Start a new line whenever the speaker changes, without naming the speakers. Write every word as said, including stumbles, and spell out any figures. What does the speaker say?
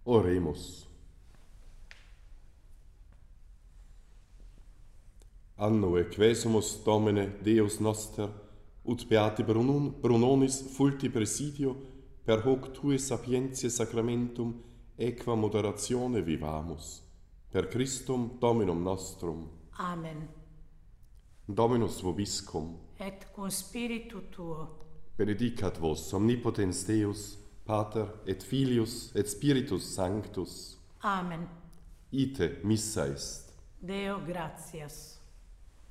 Oremus. Anno quesumus Domine Deus noster, ut beati Brunun, Brunonis fulti presidio, per hoc tue sapientiae sacramentum equa moderatione vivamus. Per Christum Dominum nostrum.
Amen.
Dominus vobiscum.
Et cum spiritu tuo.
Benedicat vos omnipotens Deus, Pater et Filius et Spiritus Sanctus.
Amen.
Ite missa est.
Deo gratias.